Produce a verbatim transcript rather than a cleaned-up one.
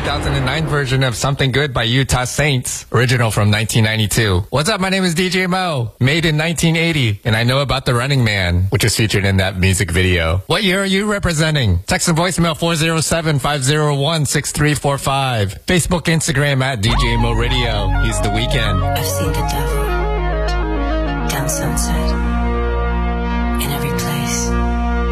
thousand nine version of Something Good by Utah Saints, original from nineteen ninety-two. What's up? My name is D J Mo, made in nineteen eighty, and I know about The Running Man, which is featured in that music video. What year are you representing? Text and voicemail four oh seven, five oh one, six three four five. Facebook, Instagram at D J Mo Radio. He's The Weeknd. I've seen the devil down sunset in every place.